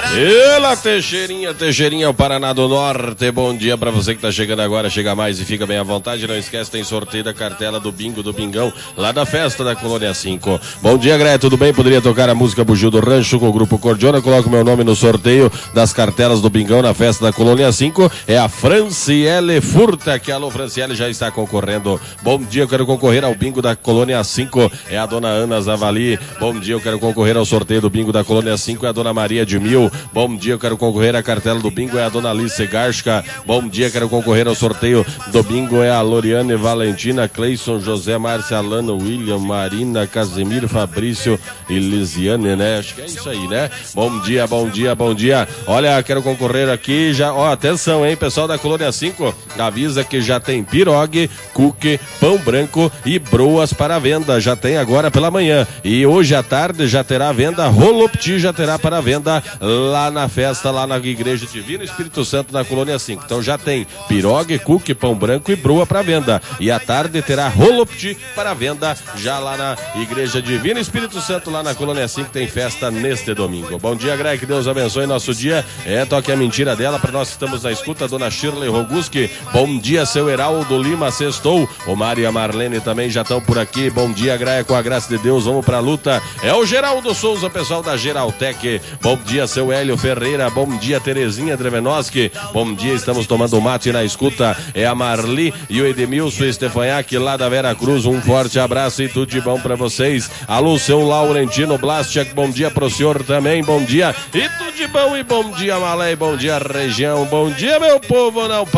Ela, Teixeirinha, o Paraná do Norte. Bom dia pra você que tá chegando agora, chega mais e fica bem à vontade. Não esquece, tem sorteio da cartela do bingo do Bingão, lá da festa da Colônia 5. Bom dia, Greia, tudo bem? Poderia tocar a música Bugio do Rancho com o Grupo Cordiona. Coloco meu nome no sorteio das cartelas do Bingão na festa da Colônia 5. É a Franciele Furta, que alô, Franciele, já está concorrendo. Bom dia, eu quero concorrer ao bingo da Colônia 5. É a dona Ana Zavali. Bom dia, eu quero concorrer ao sorteio do bingo da Colônia 5. É a dona Maria de Mil. Bom dia, eu quero concorrer à cartela do bingo, é a dona Alice Garska. Bom dia, quero concorrer ao sorteio do bingo, é a Loriane Valentina, Cleison, José, Márcia, Alana, William, Marina, Casemiro, Fabrício e Lisiane, né? Acho que é isso aí, né? Bom dia, bom dia, bom dia. Olha, quero concorrer aqui já, ó, atenção, hein, pessoal da Colônia 5, avisa que já tem pirogue, cookie, pão branco e broas para venda, já tem agora pela manhã. E hoje à tarde já terá venda, Rolopti já terá para venda lá na festa, lá na Igreja Divina Espírito Santo, na Colônia 5. Então já tem pirogue, cookie, pão branco e broa para venda. E à tarde terá Rolopti para venda, já lá na Igreja Divina Espírito Santo, lá na Colônia 5, tem festa neste domingo. Bom dia, Greg, que Deus abençoe nosso dia. Toque a mentira dela, para nós que estamos na escuta, dona Shirley Roguski. Bom dia, seu Heraldo Lima, sextou. O Mário e a Marlene também já estão por aqui. Bom dia, Graia, com a graça de Deus, vamos pra luta. É o Geraldo Souza, pessoal da Geraltec. Bom dia, seu Hélio Ferreira. Bom dia, Terezinha Drevenoski. Bom dia, estamos tomando mate na escuta. É a Marli e o Edmilson Stefanhac, lá da Vera Cruz. Um forte abraço e tudo de bom pra vocês. Alô, seu Laurentino Blastiak. Bom dia pro senhor também. Bom dia e tudo de bom. E bom dia, Malé. Bom dia, região. Bom dia, meu povo. Não